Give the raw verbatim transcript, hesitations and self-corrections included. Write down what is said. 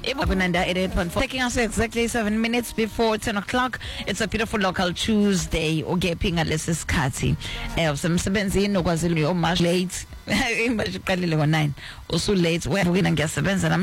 Abunanda eighty-eight point four. Taking us exactly seven minutes before ten o'clock. It's a beautiful local Tuesday. Ogepinga lesi sikhathi. Eh usemsebenzini okwazile yo much late. Imagine qalile ngo nine. Usu late. Wena ngiyasebenza